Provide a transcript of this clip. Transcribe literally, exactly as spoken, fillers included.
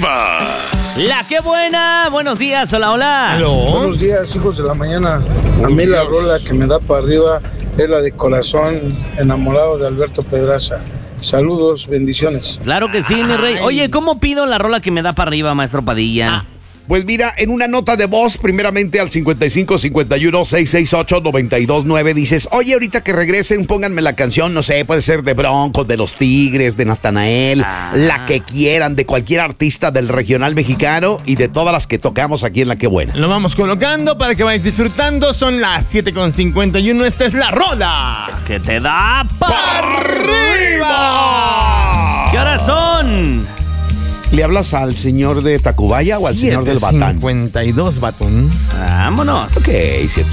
arriba. La que buena. Buenos días, hola, hola. ¿Aló? Buenos días, hijos de la mañana. A mí la rola que me da para arriba es la de Corazón Enamorado de Alberto Pedraza. Saludos, bendiciones. Claro que sí, mi rey. Oye, ¿cómo pido la rola que me da para arriba, maestro Padilla? Ah. Pues mira, en una nota de voz, primeramente al cincuenta y cinco cincuenta y uno seiscientos sesenta y ocho noventa y dos nueve, dices, oye, ahorita que regresen, pónganme la canción, no sé, puede ser de Broncos, de Los Tigres, de Natanael, Ah. la que quieran, de cualquier artista del regional mexicano y de todas las que tocamos aquí en La Que Buena. Lo vamos colocando para que vayas disfrutando. Son las siete con cincuenta y uno. Esta es la rola Que te da para ¡Arriba! ¿Qué horas son? ¿Le hablas al señor de Tacubaya o al señor del Batán? cincuenta y dos, Batón. Vámonos. Ok, siete